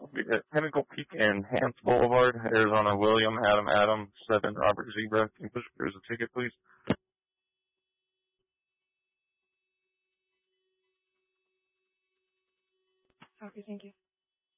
will be at Pinnacle Peak and Hance Boulevard, Arizona. William Adam 7 Robert Zebra. Can you push through a ticket, please? Okay, thank you.